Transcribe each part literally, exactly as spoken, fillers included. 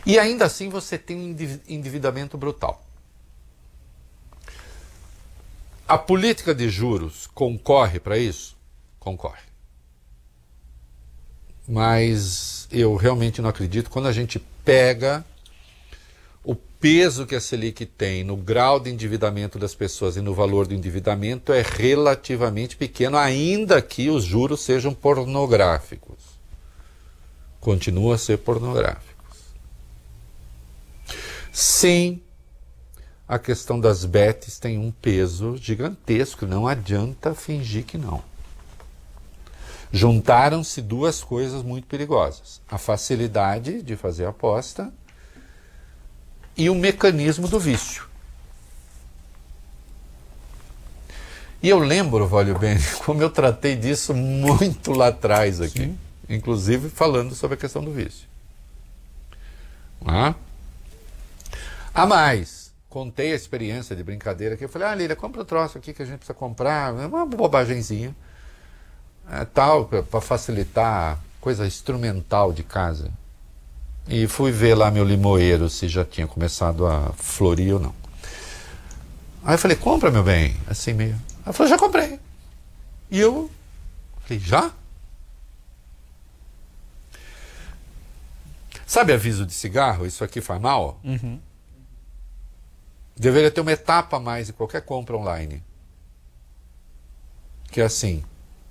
E ainda assim você tem um endividamento brutal. A política de juros concorre para isso? Concorre. Mas eu realmente não acredito. Quando a gente pega o peso que a Selic tem no grau de endividamento das pessoas e no valor do endividamento, é relativamente pequeno, ainda que os juros sejam pornográficos. Continua a ser pornográficos. Sim, a questão das bets tem um peso gigantesco, não adianta fingir que não. Juntaram-se duas coisas muito perigosas. A facilidade de fazer aposta e o mecanismo do vício. E eu lembro, Valio Bene, como eu tratei disso muito lá atrás aqui. Sim. Inclusive falando sobre a questão do vício. Ah. A mais, contei a experiência de brincadeira que eu falei, ah, Lília, compra um troço aqui que a gente precisa comprar, uma bobagenzinha. É, tal, para facilitar, coisa instrumental de casa. E fui ver lá meu limoeiro se já tinha começado a florir ou não. Aí eu falei, compra, meu bem, assim meio. Ela falou, já comprei. E eu falei, já? Sabe aviso de cigarro? Isso aqui faz mal? Uhum. Deveria ter uma etapa a mais em qualquer compra online. Que é assim.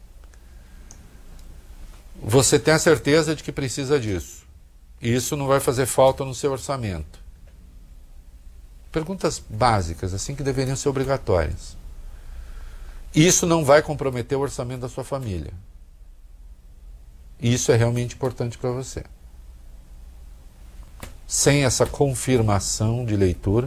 Você tem a certeza de que precisa disso. E isso não vai fazer falta no seu orçamento. Perguntas básicas, assim, que deveriam ser obrigatórias. Isso não vai comprometer o orçamento da sua família. Isso é realmente importante para você. Sem essa confirmação de leitura,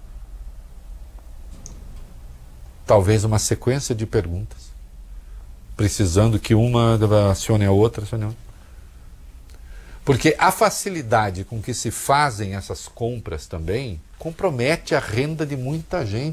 talvez uma sequência de perguntas, precisando que uma acione a outra, acione a outra. Porque a facilidade com que se fazem essas compras também compromete a renda de muita gente.